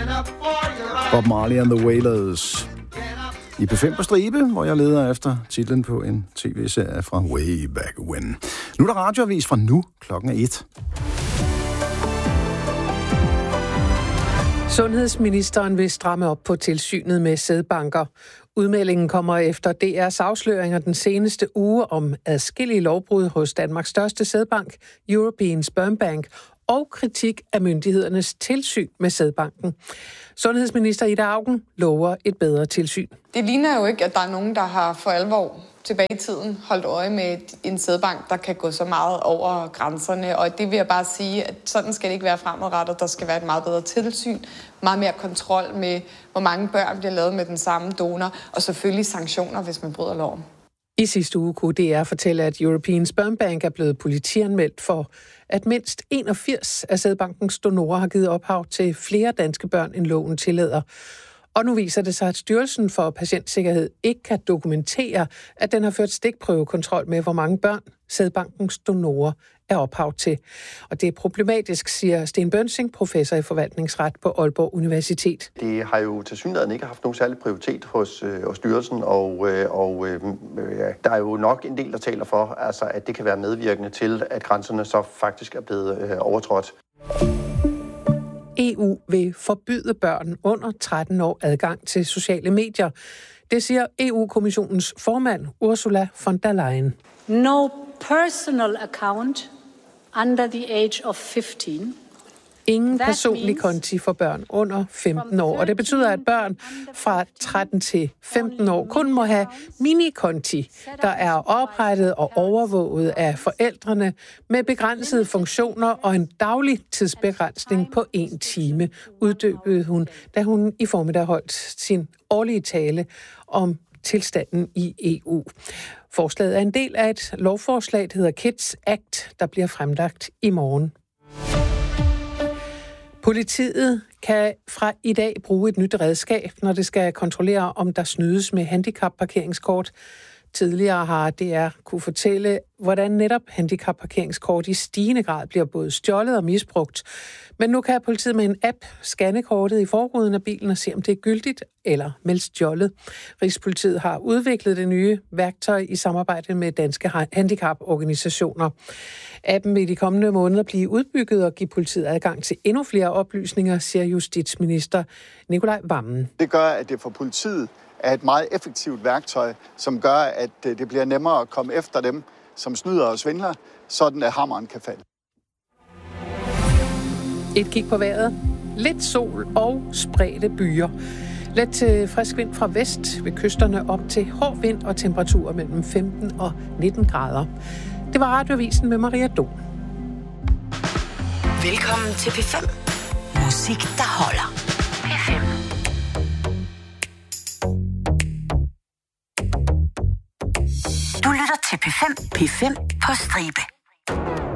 Bob Marley and the Wailers. I P5 på stribe, hvor jeg leder efter titlen på en tv-serie fra Way Back When. Nu er der radioavis fra nu, 1:00. Sundhedsministeren vil stramme op på tilsynet med sædbanker. Udmeldingen kommer efter DR's afsløringer den seneste uge om adskillige lovbrud hos Danmarks største sædbank, European Sperm Bank, og kritik af myndighedernes tilsyn med sædbanken. Sundhedsminister Ida Auken lover et bedre tilsyn. Det ligner jo ikke, at der er nogen, der har for alvor tilbage i tiden holdt øje med en sædbank, der kan gå så meget over grænserne. Og det vil jeg bare sige, at sådan skal det ikke være fremadrettet. Der skal være et meget bedre tilsyn, meget mere kontrol med, hvor mange børn bliver lavet med den samme donor, og selvfølgelig sanktioner, hvis man bryder loven. I sidste uge kunne DR fortælle, at European Sperm Bank er blevet politianmeldt for, at mindst 81 af sædbankens donorer har givet ophav til flere danske børn, end loven tillader. Og nu viser det sig, at Styrelsen for Patientsikkerhed ikke kan dokumentere, at den har ført stikprøvekontrol med, hvor mange børn sædbankens donorer er ophav til. Og det er problematisk, siger Sten Bønsing, professor i forvaltningsret på Aalborg Universitet. Det har jo tilsyneladende ikke haft nogen særlig prioritet hos styrelsen, og der er jo nok en del, der taler for, altså, at det kan være medvirkende til, at grænserne så faktisk er blevet overtrådt. EU vil forbyde børn under 13 år adgang til sociale medier. Det siger EU-kommissionens formand Ursula von der Leyen. No personal account under the age of 15. Ingen personlig konti for børn under 15 år. Og det betyder, at børn fra 13 til 15 år kun må have minikonti, der er oprettet og overvåget af forældrene med begrænsede funktioner og en daglig tidsbegrænsning på 1 time, uddybede hun, da hun i formiddag holdt sin årlige tale om tilstanden i EU. Forslaget er en del af et lovforslag, der hedder Kids Act, der bliver fremlagt i morgen. Politiet kan fra i dag bruge et nyt redskab, når det skal kontrollere, om der snydes med handicapparkeringskort. Tidligere har DR kunne fortælle, hvordan netop handicapparkeringskort i stigende grad bliver både stjålet og misbrugt. Men nu kan politiet med en app scanne kortet i forruden af bilen og se, om det er gyldigt eller meldt stjålet. Rigspolitiet har udviklet det nye værktøj i samarbejde med danske handicaporganisationer. Appen vil i de kommende måneder blive udbygget og give politiet adgang til endnu flere oplysninger, siger justitsminister Nicolai Wammen. Det gør, at det for politiet er et meget effektivt værktøj, som gør, at det bliver nemmere at komme efter dem, som snyder og svindler, sådan at hammeren kan falde. Et kig på vejret. Lidt sol og spredte byer. Let til frisk vind fra vest ved kysterne op til hård vind og temperaturer mellem 15 og 19 grader. Det var Radioavisen med Maria Don. Velkommen til P5. Musik, der holder. P5. Du lytter til P5 på stribe.